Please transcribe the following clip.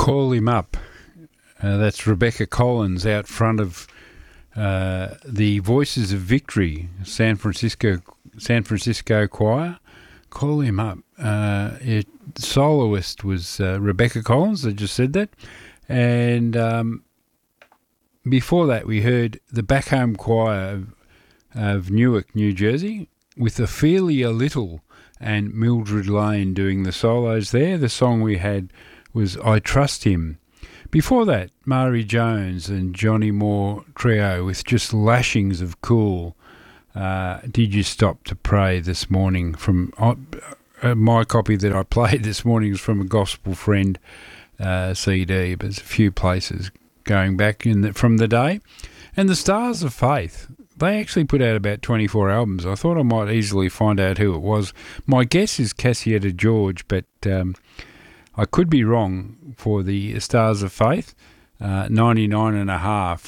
Call Him Up. That's Rebecca Collins out front of the Voices of Victory, San Francisco choir. Call Him Up. Soloist was Rebecca Collins. I just said that. And before that, we heard the Back Home Choir of Newark, New Jersey, with Ophelia Little and Mildred Lane doing the solos there. The song we had was I Trust Him. Before that, Mari Jones and Johnny Moore Trio with just lashings of cool. Did You Stop to Pray this morning? From my copy that I played this morning is from a Gospel Friend CD, but there's a few places going back from the day. And the Stars of Faith, they actually put out about 24 albums. I thought I might easily find out who it was. My guess is Cassietta George, but I could be wrong for the Stars of Faith. 99 and a half.